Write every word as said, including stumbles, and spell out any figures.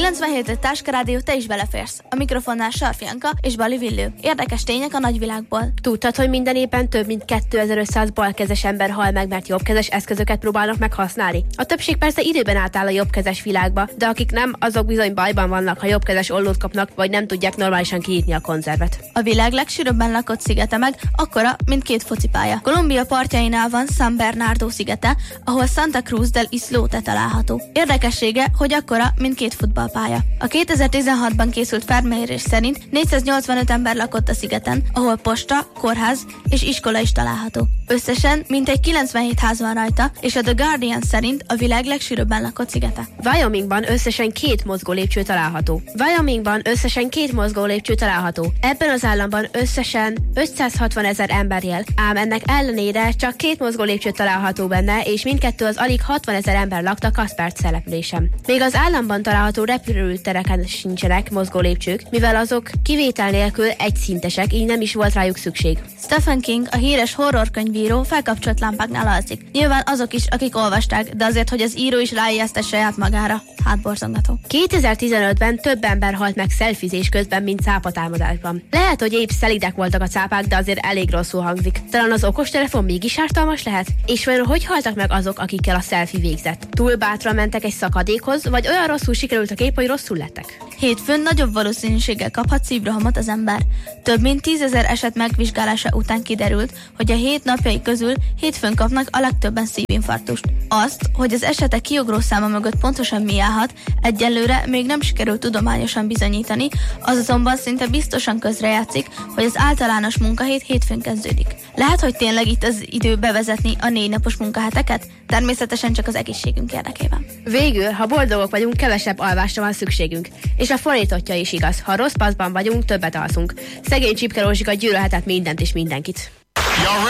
kilencvenhét Táska Rádió, te is beleférsz. A mikrofonnál Sarfi Anka és Bali Villő. Érdekes tények a nagyvilágból. Tudtad, hogy minden évben több mint kétezer-ötszáz balkezes ember hal meg, mert jobbkezes eszközöket próbálnak meg használni? A többség persze időben átáll a jobbkezes világba, de akik nem, azok bizony bajban vannak, ha jobbkezes ollót kapnak, vagy nem tudják normálisan kinyitni a konzervet. A világ legsűrűbben lakott szigete meg akkora, mint két focipálya. Kolumbia partjainál van San Bernardo szigete, ahol Santa Cruz del Islote található. Érdekessége, hogy akkora, mint két futballpálya. A kétezer-tizenhatban készült felmérés szerint négyszáznyolcvanöt ember lakott a szigeten, ahol posta, kórház és iskola is található. Összesen mintegy kilencvenhét ház van rajta, és a The Guardian szerint a világ legsűrűbben lakott szigete. Wyomingban összesen két mozgó lépcső található. Wyomingban összesen két mozgó lépcső található. Ebben az államban összesen ötszázhatvan ezer ember él, ám ennek ellenére csak két mozgó lépcső található benne, és mindkettő az alig hatvan ezer ember lakta Kaspert településen. Még az államban található repülőtereken sincsenek mozgó lépcsők, mivel azok kivétel nélkül egyszintesek, így nem is volt rájuk szükség. Stephen King, a híres horrorkönyvíró, felkapcsolt lámpáknál alszik. Nyilván azok is, akik olvasták, de azért, hogy az író is ráijeszte saját magára. Hát borzongató. kétezer-tizenötben több ember halt meg szelfizés közben, mint cápatámadásban. Lehet, hogy épp szelidek voltak a cápák, de azért elég rosszul hangzik. Talán az okostelefon mégis ártalmas lehet? És vajon hogy haltak meg azok, akikkel a selfie végzett? Túl bátran mentek egy szakadékhoz, vagy olyan rosszul sikerült a kép, hogy rosszul lettek? Hétfőn nagyobb valószínűséggel kaphat szívrohamot az ember. Több mint tízezer eset megvizsgálása után kiderült, hogy a hét napjai közül hétfőn kapnak a legtöbben szívinfarktust. Azt, hogy az esetek kiugró száma mögött pontosan mi állhat, egyelőre még nem sikerült tudományosan bizonyítani, az azonban szinte biztosan közrejátszik, hogy az általános munkahét hétfőn kezdődik. Lehet, hogy tényleg itt az idő bevezetni a négy napos munkaheteket? Természetesen csak az egészségünk érdekében. Végül, ha boldogok vagyunk, kevesebb alvásra van szükségünk. És a fordítottja is igaz. Ha rossz paszban vagyunk, többet alszunk. Szegény Csipke Rózsika gyűlölhetett mindent és mindenkit.